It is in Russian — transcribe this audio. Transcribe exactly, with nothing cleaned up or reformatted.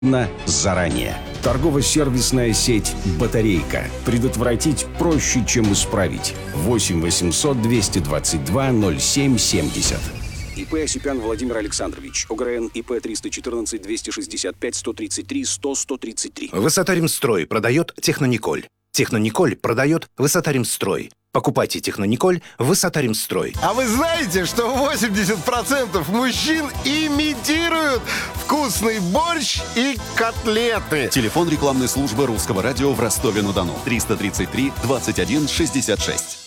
на заранее. Торгово-сервисная сеть «Батарейка». Предотвратить проще, чем исправить. восемь восемьсот двести двадцать два ноль семь семьдесят. ИП Осипян Владимир Александрович. ОГРН ИП триста четырнадцать двести шестьдесят пять сто тридцать три сто сто тридцать три. Высота-Ремстрой продает Технониколь. Технониколь продает Высота-Ремстрой. Покупайте Технониколь Высота-Ремстрой. А вы знаете, что восемьдесят процентов мужчин имитируют вкусный борщ и котлеты? Телефон рекламной службы Русского радио в Ростове-на-Дону. триста тридцать три двадцать один шестьдесят шесть.